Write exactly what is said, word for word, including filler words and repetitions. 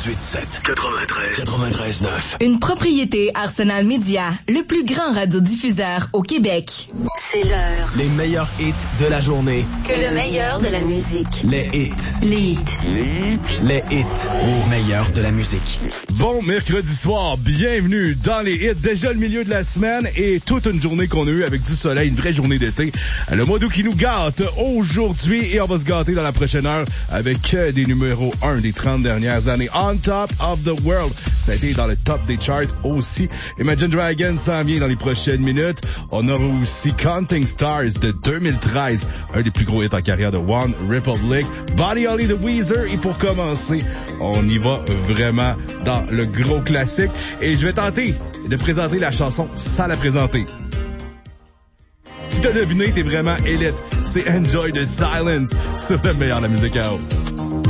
quatre-vingt-dix-huit sept, quatre-vingt-treize, quatre-vingt-treize neuf. Une propriété Arsenal Média, le plus grand radiodiffuseur au Québec. C'est l'heure. Les meilleurs hits de la journée. Que le meilleur de la musique. Les hits. Les hits. Les hits. Les hits. Au meilleur de la musique. Bon mercredi soir, bienvenue dans les hits. Déjà le milieu de la semaine et toute une journée qu'on a eue avec du soleil, une vraie journée d'été. Le mois d'août qui nous gâte aujourd'hui et on va se gâter dans la prochaine heure avec des numéros un des trente dernières années. On Top of the World, ça a été dans le top des charts aussi. Imagine Dragons s'en vient dans les prochaines minutes. On aura aussi Counting Stars de deux mille treize, un des plus gros hits en carrière de One Republic. Buddy Holly de Weezer et pour commencer, on y va vraiment dans le gros classique et je vais tenter de présenter la chanson sans la présenter. Si t'as deviné, t'es vraiment élite. C'est Enjoy the Silence sur le meilleur de la musique à haut.